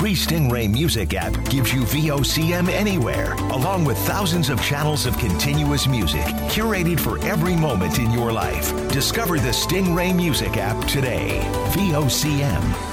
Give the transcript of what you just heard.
free Stingray Music app gives you VOCM anywhere, along with thousands of channels of continuous music curated for every moment in your life. Discover the Stingray Music app today. VOCM.